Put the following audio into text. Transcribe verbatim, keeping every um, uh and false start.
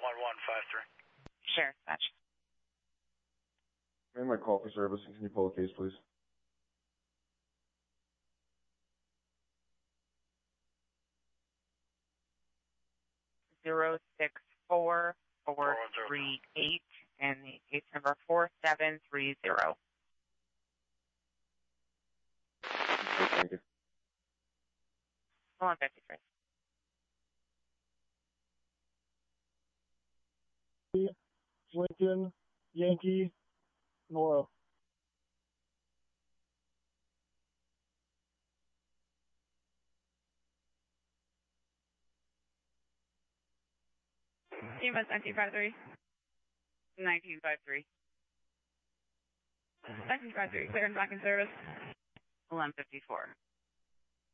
one one five three. Sheriff Dispatch. I made my call for service. Can you pull the case, please? Zero six four four three eight and the case number four seven three zero. Thank you. one fifty-three. Lincoln, Yankee, Nora. Team bus nineteen five three. nineteen five three. nineteen five three, clearance back in service. eleven fifty-four.